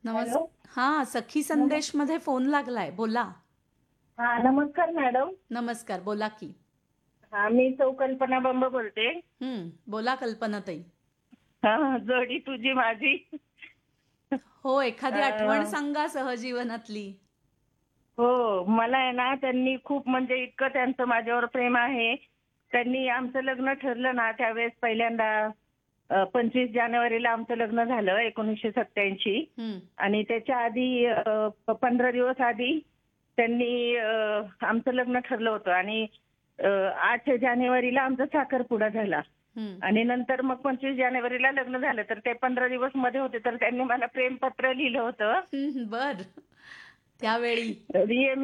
नमस् हॅलो. हां, सखी नम संदेशमध्ये फोन लागलाय. बोला. नमस्कार मॅडम. नमस्कार. बोला की. मी सौ कल्पना बंब बोलते. बोला कल्पनाताई. जोडी तुझी माझी. हो, एखादी आठवण अ, सांगा सहजीवनातली. हो, मला आहे ना त्यांनी खूप म्हणजे इतकं त्यांचं माझ्यावर प्रेम आहे. त्यांनी आमचं लग्न ठरलं ना त्यावेळेस पहिल्यांदा 25 जानेवारीला आमचं लग्न झालं 1987 हं. आणि त्याच्या आधी 15 दिवस आधी त्यांनी आमचं लग्न ठरलं होतं आणि 8 जानेवारीला आमचा साखरपुडा झाला. हं. आणि नंतर मग 25 जानेवारीला लग्न झालं. तर ते 15 दिवस मध्ये होते तर त्यांनी मला प्रेमपत्र लिहिलं होतं. बरं. त्यावेळी. तरी